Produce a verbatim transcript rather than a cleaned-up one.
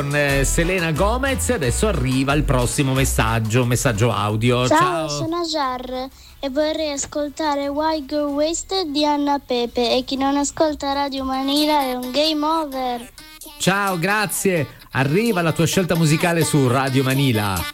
con eh, Selena Gomez. Adesso arriva il prossimo messaggio, messaggio audio. Ciao, Ciao. sono Jar e vorrei ascoltare Why Go Wasted di Anna Pepe, e chi non ascolta Radio Manila è un game over. Ciao, grazie. Arriva la tua scelta musicale su Radio Manila.